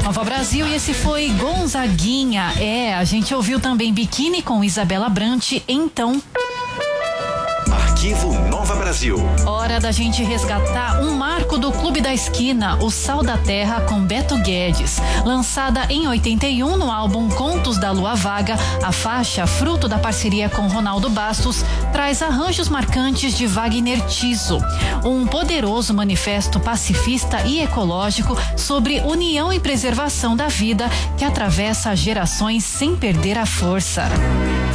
Nova Brasil, e esse foi Gonzaguinha. A gente ouviu também Biquíni com Isabela Brant, então. Arquivo Nova Brasil. Hora da gente resgatar um marco do Clube da Esquina, o Sal da Terra com Beto Guedes. Lançada em 81 no álbum Contos da Lua Vaga, a faixa, fruto da parceria com Ronaldo Bastos, traz arranjos marcantes de Wagner Tiso. Um poderoso manifesto pacifista e ecológico sobre união e preservação da vida que atravessa gerações sem perder a força.